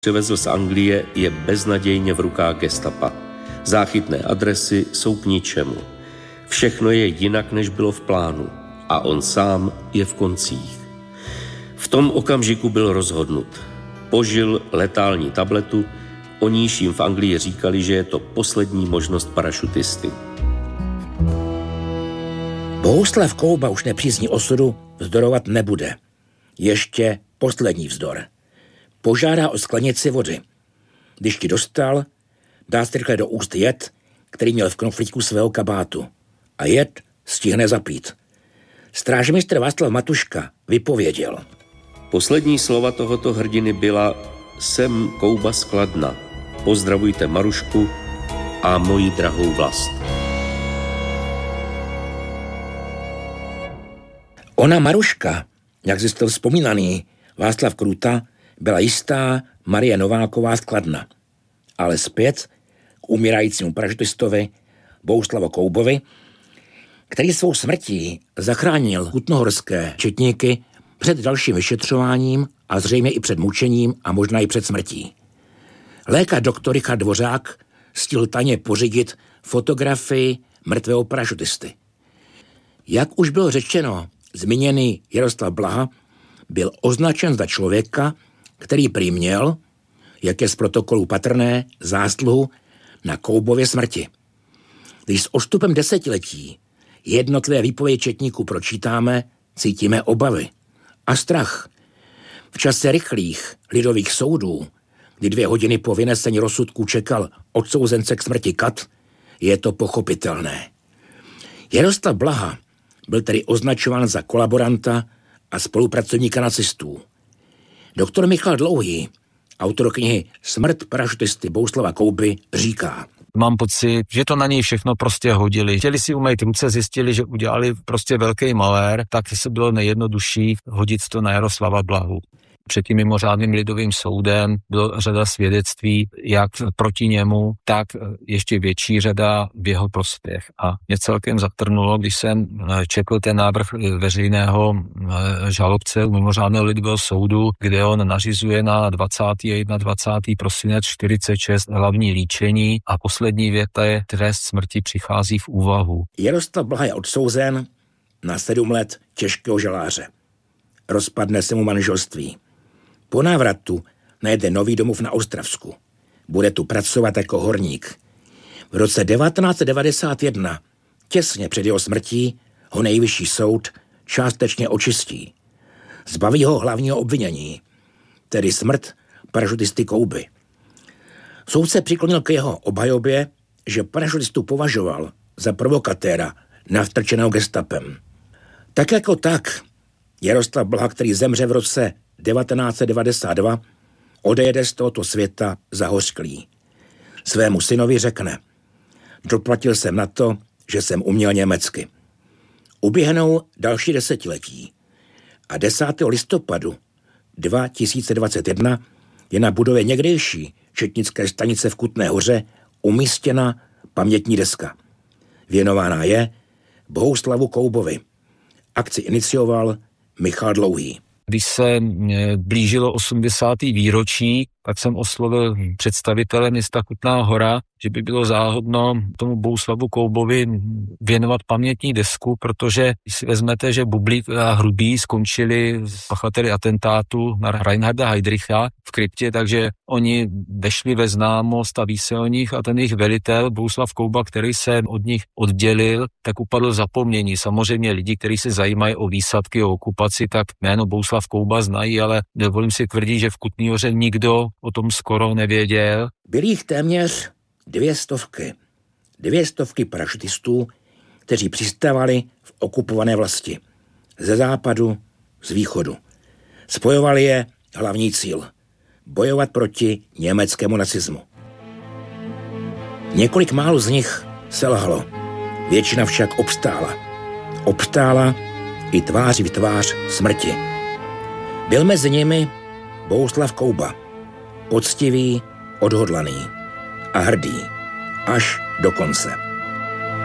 přivezl z Anglie, je beznadějně v rukách gestapa. Záchytné adresy jsou k ničemu. Všechno je jinak, než bylo v plánu. A on sám je v koncích. V tom okamžiku byl rozhodnut. Požil letální tabletu, o níž jim v Anglii říkali, že je to poslední možnost parašutisty. Bohuslav Kouba už nepřízní osudu vzdorovat nebude. Ještě poslední vzdor. Požádá o sklenici vody. Když ti dostal, dá si rychle do úst jed, který měl v knoflíku svého kabátu. A jed stihne zapít. Strážmistr Václav Matuška vypověděl. Poslední slova tohoto hrdiny byla: jsem Kouba z Kladna. Pozdravujte Marušku a moji drahou vlast. Ona Maruška, jak zjistil vzpomínaný Václav Kruta, byla jistá Marie Nováková z Kladna. Ale zpět k umírajícímu parašutistovi Bohuslavu Koubovi, který svou smrtí zachránil kutnohorské četníky před dalším vyšetřováním a zřejmě i před mučením a možná i před smrtí. Lékař doktor Richard Dvořák stihl tajně pořídit fotografii mrtvého parašutisty. Jak už bylo řečeno, zmíněný Jaroslav Blaha byl označen za člověka, který prý měl, jak je z protokolu patrné, zásluhu na Koubově smrti. Když s odstupem desetiletí jednotlivé výpovědi četníků pročítáme, cítíme obavy a strach. V čase rychlých lidových soudů, kdy 2 hodiny po vynesení rozsudku čekal odsouzence k smrti kat, je to pochopitelné. Jaroslav Blaha byl tedy označován za kolaboranta a spolupracovníka nacistů. Doktor Michal Dlouhý, autor knihy Smrt parašutisty Bohuslava Kouby, říká: mám pocit, že to na něj všechno prostě hodili. Chtěli si umýt ruce, zjistili, že udělali prostě velký malér, tak se bylo nejjednodušší hodit to na Jaroslava Blahu. Před tím mimořádným lidovým soudem byla řada svědectví, jak proti němu, tak ještě větší řada v jeho prospěch. A mě celkem zatrnulo, když jsem četl ten návrh veřejného žalobce mimořádného lidového soudu, kde on nařizuje na 20. prosinec 46 hlavní líčení a poslední věta je: trest smrti přichází v úvahu. Jaroslav Blaha je odsouzen na 7 let těžkého žaláře. Rozpadne se mu manželství. Po návratu najde nový domov na Ostravsku. Bude tu pracovat jako horník. V roce 1991, těsně před jeho smrtí, ho nejvyšší soud částečně očistí. Zbaví ho hlavního obvinění, tedy smrt parašutisty Kouby. Soud se přiklonil k jeho obhajobě, že parašutistu považoval za provokatéra navtrčeného gestapem. Tak jako tak, Jaroslav Blaha, který zemře v roce 1992, odejde z tohoto světa zahořklý. Svému synovi řekne: doplatil jsem na to, že jsem uměl německy. Uběhnou další desetiletí a 10. listopadu 2021 je na budově někdejší četnické stanice v Kutné Hoře umístěna pamětní deska. Věnována je Bohuslavu Koubovi. Akci inicioval Michal Dlouhý. Když se blížilo 80. výročí, tak jsem oslovil představitele města Kutná Hora, že by bylo záhodno tomu Bohuslavu Koubovi věnovat pamětní desku, protože když si vezmete, že Bublík a Hrubý skončili s pachateli atentátu na Reinharda Heydricha v kryptě, takže oni vešli ve známost a ví se o nich a ten jejich velitel Bohuslav Kouba, který se od nich oddělil, tak upadl v zapomnění. Samozřejmě lidi, kteří se zajímají o výsadky, o okupaci, tak jméno Bohuslav Kouba znají, ale dovolím si tvrdit, že v Kutné Hoře nikdo o tom skoro nevěděl. Byli jich téměř 200. 200 parašutistů, kteří přistávali v okupované vlasti. Ze západu, z východu. Spojovali je hlavní cíl. Bojovat proti německému nacismu. Několik málo z nich selhalo. Většina však obstála. Obstála i tváří v tvář smrti. Byl mezi nimi Bohuslav Kouba. Poctivý, odhodlaný a hrdý až do konce.